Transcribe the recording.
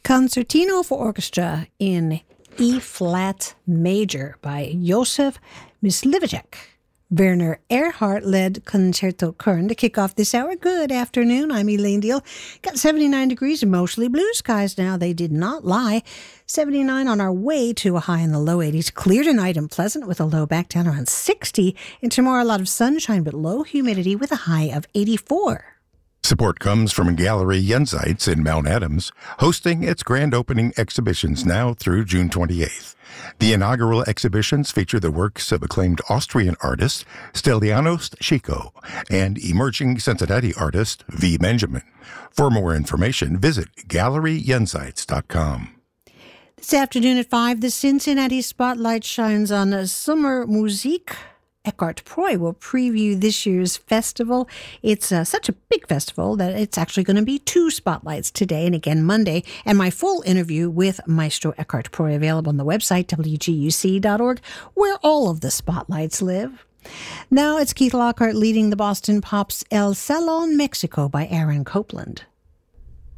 Concertino for Orchestra in E-flat major by Josef Myslivacek. Werner Erhardt led Concerto Kern to kick off this hour. Good afternoon. I'm Elaine Deal. Got 79 degrees and mostly blue skies now. They did not lie. 79 on our way to a high in the low 80s. Clear tonight and pleasant with a low back down around 60. And tomorrow a lot of sunshine but low humidity with a high of 84. Support comes from Gallery Jenseits in Mount Adams, hosting its grand opening exhibitions now through June 28th. The inaugural exhibitions feature the works of acclaimed Austrian artist Stelianos Chico and emerging Cincinnati artist V. Benjamin. For more information, visit GalleryJenseits.com. This afternoon at 5, the Cincinnati Spotlight shines on Sommermusik. Eckhart Preu will preview this year's festival. It's such a big festival that it's actually going to be 2 spotlights today and again Monday. And my full interview with Maestro Eckhart Preu available on the website, wguc.org, where all of the spotlights live. Now it's Keith Lockhart leading the Boston Pops El Salon Mexico by Aaron Copland.